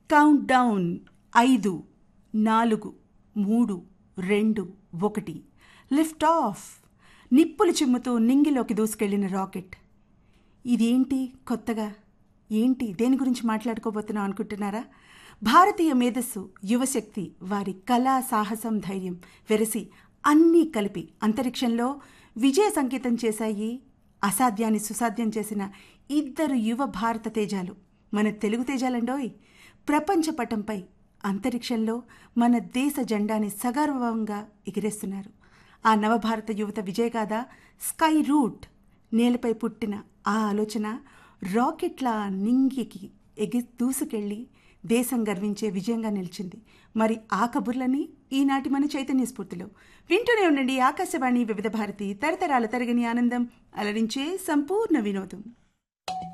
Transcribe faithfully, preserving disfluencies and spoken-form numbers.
Count down ఐదు నాలుగు మూడు రెండు ఒకటి. Lift of. నిప్పులు చిమ్ముతూ నింగిలోకి దూసుకెళ్లిన రాకెట్. ఇదేంటి కొత్తగా? ఏంటి దేని గురించి మాట్లాడుకోబోతున్నాం అనుకుంటున్నారా? భారతీయ మేధస్సు, యువశక్తి, వారి కళా సాహసం, ధైర్యం వెరసి అన్నీ కలిపి అంతరిక్షంలో విజయ సంకేతం చేశాయి. అసాధ్యాన్ని సుసాధ్యం చేసిన ఇద్దరు యువ భారత తేజాలు, మన తెలుగు తేజాలండోయ్. ప్రపంచ పటంపై అంతరిక్షంలో మన దేశ జెండాని సగర్వంగా ఎగిరేస్తున్నారు. ఆ నవభారత యువత విజయగాథ స్కై రూట్. నేలపై పుట్టిన ఆ ఆలోచన రాకెట్లా నింగికి ఎగి దూసుకెళ్లి దేశం గర్వించే విజయంగా నిలిచింది. మరి ఆ కబుర్లని ఈనాటి మన చైతన్య స్ఫూర్తిలో వింటూనే ఉండండి. ఆకాశవాణి వివిధ భారతి, తరతరాల తరగని ఆనందం, అలరించే సంపూర్ణ వినోదం.